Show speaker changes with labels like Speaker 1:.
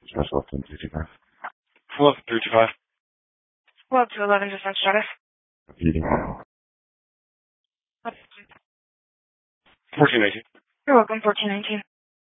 Speaker 1: Special 325.
Speaker 2: Hello, 325.
Speaker 3: Well, to 11 Defense Strata.
Speaker 1: Repeating.
Speaker 2: 1418.
Speaker 3: You're welcome, 1419.